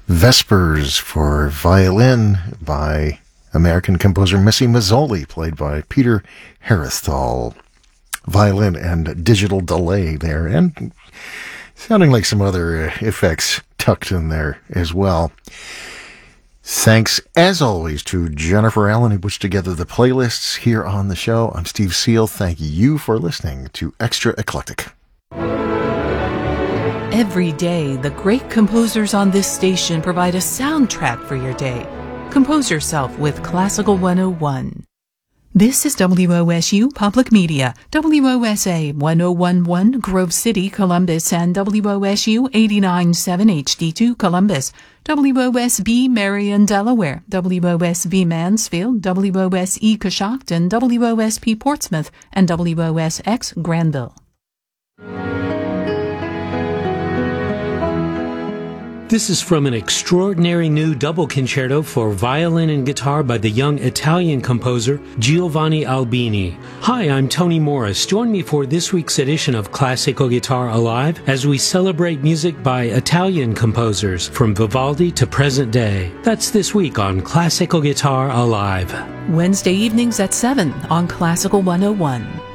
Vespers for violin by American composer Missy Mazzoli, played by Peter Herethal. Violin and digital delay there, and sounding like some other effects tucked in there as well. Thanks, as always, to Jennifer Allen, who puts together the playlists here on the show. I'm Steve Seal. Thank you for listening to Extra Eclectic. Every day, the great composers on this station provide a soundtrack for your day. Compose yourself with Classical 101. This is WOSU Public Media, WOSA 1011 Grove City, Columbus, and WOSU 89.7 HD2 Columbus, WOSB Marion, Delaware, WOSB Mansfield, WOSE Coshocton, WOSP Portsmouth, and WOSX Granville. This is from an extraordinary new double concerto for violin and guitar by the young Italian composer Giovanni Albini. Hi, I'm Tony Morris. Join me for this week's edition of Classical Guitar Alive as we celebrate music by Italian composers from Vivaldi to present day. That's this week on Classical Guitar Alive. Wednesday evenings at 7 on Classical 101.